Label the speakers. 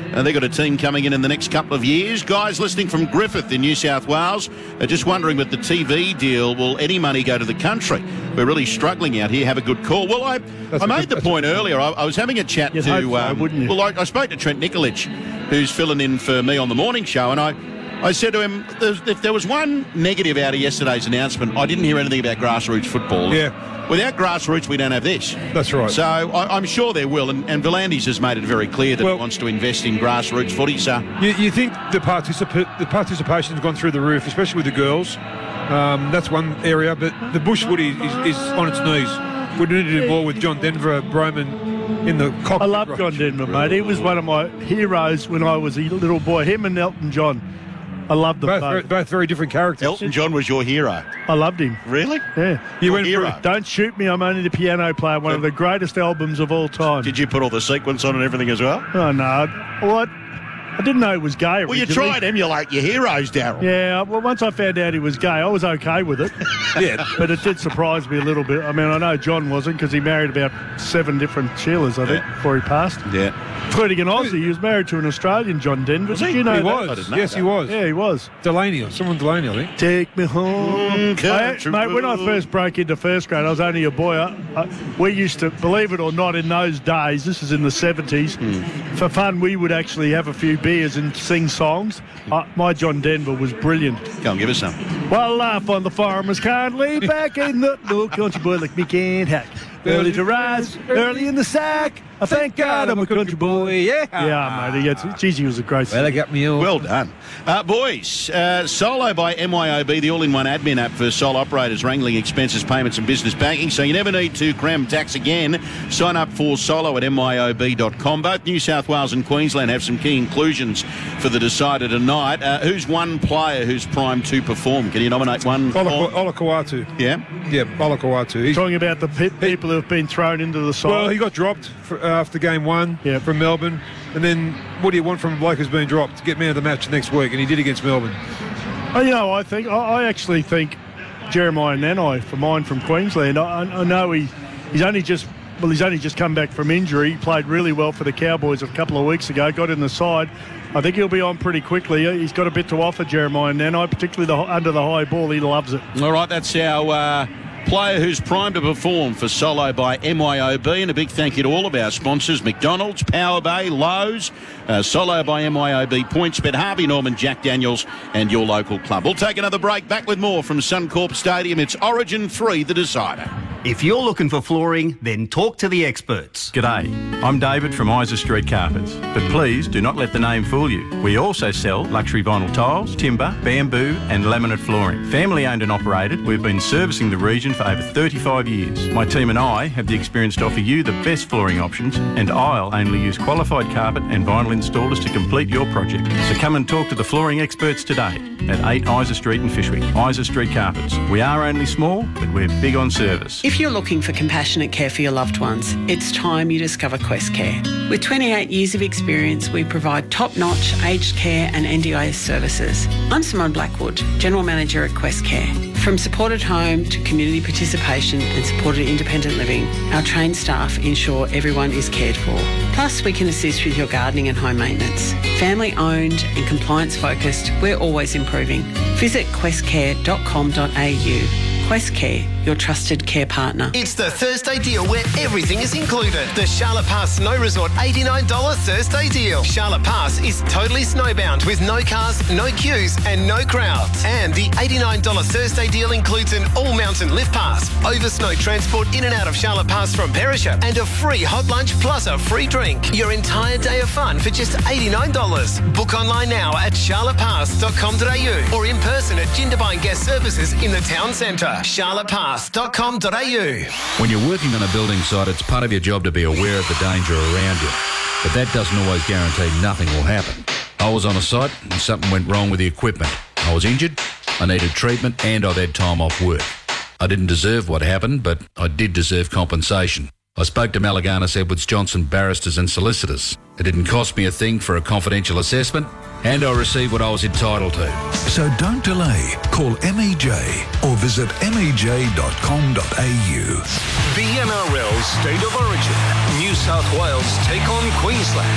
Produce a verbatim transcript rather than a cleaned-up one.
Speaker 1: Uh, they've got a team coming in in the next couple of years. Guys listening from Griffith in New South Wales are just wondering with the T V deal, will any money go to the country? We're really struggling out here. Have a good call. Well, I, I made the point earlier. I, I was having a chat
Speaker 2: You'd
Speaker 1: to...
Speaker 2: hope so,
Speaker 1: um,
Speaker 2: wouldn't you?
Speaker 1: Well, I, I spoke to Trent Nikolic, who's filling in for me on the morning show, and I... I said to him, if there was one negative out of yesterday's announcement, I didn't hear anything about grassroots football.
Speaker 3: Yeah.
Speaker 1: Without grassroots, we don't have this.
Speaker 3: That's right.
Speaker 1: So I, I'm sure there will, and, and Volandis has made it very clear that
Speaker 3: well,
Speaker 1: he wants to invest in grassroots footy. So
Speaker 3: you, you think the, participa- the participation's gone through the roof, especially with the girls. Um, that's one area, but the bush footy is, is on its knees. We need to do more with John Denver, Broman in the cockpit.
Speaker 2: I love John Denver, mate. He was one of my heroes when I was a little boy. Him and Elton John. I loved them
Speaker 3: both.
Speaker 2: both.
Speaker 3: Very, both very different characters.
Speaker 1: Elton John was your hero.
Speaker 2: I loved him.
Speaker 1: Really?
Speaker 2: Yeah.
Speaker 1: You went hero.
Speaker 2: For, Don't Shoot Me, I'm Only the Piano Player, one of the greatest albums of all time.
Speaker 1: Did you put all the sequence on and everything as well?
Speaker 2: Oh, no. What? I didn't know he was gay.
Speaker 1: Well, you
Speaker 2: originally.
Speaker 1: try and emulate your heroes, Darryl.
Speaker 2: Yeah, well, once I found out he was gay, I was okay with it.
Speaker 3: Yeah.
Speaker 2: But it did surprise me a little bit. I mean, I know John wasn't because he married about seven different Sheilas, I think,
Speaker 1: Yeah.
Speaker 2: before he passed.
Speaker 1: Yeah.
Speaker 2: Including an Aussie. He was married to an Australian, John Denver.
Speaker 1: Was
Speaker 2: Did
Speaker 1: he?
Speaker 2: you know
Speaker 3: He
Speaker 2: that?
Speaker 1: I
Speaker 3: was.
Speaker 1: didn't know
Speaker 3: Yes,
Speaker 1: that.
Speaker 3: he was.
Speaker 2: Yeah, he was.
Speaker 3: Delaney, or someone Delaney, I think.
Speaker 2: Take me home.
Speaker 1: Mm,
Speaker 2: I,
Speaker 1: country
Speaker 2: mate, when I
Speaker 1: road.
Speaker 2: first broke into first grade, I was only a boy. I, I, we used to, believe it or not, in those days, this is in the seventies,
Speaker 1: Mm.
Speaker 2: for fun, we would actually have a few beers and sing songs. Uh, my John Denver was brilliant.
Speaker 1: Go and give us some.
Speaker 2: Well, life on the farm is kindly back in the no country boy like me can't hack. Early to rise, early in the sack. I thank God I'm a country boy.
Speaker 3: Yeah.
Speaker 2: Yeah, mate. He gets, geez, he was a great
Speaker 3: Well, they got me all.
Speaker 1: Well done. Uh, boys, uh, Solo by M Y O B, the all-in-one admin app for sole operators, wrangling expenses, payments and business banking, so you never need to cram tax again. Sign up for Solo at M Y O B dot com. Both New South Wales and Queensland have some key inclusions for the decider tonight. Uh, who's one player who's primed to perform? Can you nominate one?
Speaker 3: Ola, Ola Kawatu.
Speaker 1: Yeah?
Speaker 3: Yeah, Ola Kawatu. He's,
Speaker 2: Talking about the pe- people who have been thrown into the side.
Speaker 3: well, he got dropped for, uh, after game one
Speaker 2: Yeah.
Speaker 3: from Melbourne. And then what do you want from a bloke who's been dropped? To get man of the match next week, and he did against Melbourne.
Speaker 2: Oh, you know, I think I, I actually think Jeremiah Nanai for mine from Queensland. I, I know he he's only just well he's only just come back from injury. He played really well for the Cowboys a couple of weeks ago. Got in the side. I think he'll be on pretty quickly. He's got a bit to offer, Jeremiah Nanai, particularly the, under the high ball. He loves it.
Speaker 1: All right, that's our uh, player who's primed to perform for Solo by M Y O B. And a big thank you to all of our sponsors, McDonald's, Power Bay, Lowe's, uh, Solo by M Y O B, PointsBet, Harvey Norman, Jack Daniels and your local club. We'll take another break. Back with more from Suncorp Stadium. It's Origin three, the decider.
Speaker 4: If you're looking for flooring, then talk to the experts.
Speaker 5: G'day, I'm David from Isa Street Carpets, but please do not let the name fool you. We also sell luxury vinyl tiles, timber, bamboo and laminate flooring. Family owned and operated, we've been servicing the region for over thirty-five years. My team and I have the experience to offer you the best flooring options, and I'll only use qualified carpet and vinyl installers to complete your project. So come and talk to the flooring experts today at eight Isa Street in Fishwick. Isa Street Carpets. We are only small, but we're big on service.
Speaker 6: If you're looking for compassionate care for your loved ones, it's time you discover Quest Care. With twenty-eight years of experience, we provide top-notch aged care and N D I S services. I'm Simone Blackwood, General Manager at Quest Care. From supported home to community participation and supported independent living, our trained staff ensure everyone is cared for. Plus, we can assist with your gardening and home maintenance. Family owned and compliance focused, we're always improving. Visit quest care dot com dot a u. Quest Care, your trusted care partner.
Speaker 7: It's the Thursday deal where everything is included. The Charlotte Pass Snow Resort eighty-nine dollars Thursday deal. Charlotte Pass is totally snowbound with no cars, no queues and no crowds. And the eighty-nine dollars Thursday deal includes an all-mountain lift pass, over snow transport in and out of Charlotte Pass from Perisher, and a free hot lunch plus a free drink. Your entire day of fun for just eighty-nine dollars. Book online now at charlotte pass dot com dot a u or in person at Jindabyne Guest Services in the town centre. charlotte pass dot com dot a u.
Speaker 8: When you're working on a building site, it's part of your job to be aware of the danger around you. But that doesn't always guarantee nothing will happen. I was on a site and something went wrong with the equipment. I was injured, I needed treatment and I'd had time off work. I didn't deserve what happened, but I did deserve compensation. I spoke to Malaganas Edwards Johnson barristers and solicitors. It didn't cost me a thing for a confidential assessment, and I received what I was entitled to.
Speaker 9: So don't delay. Call M E J or visit m e j dot com dot a u.
Speaker 10: The N R L State of Origin. New South Wales take on Queensland.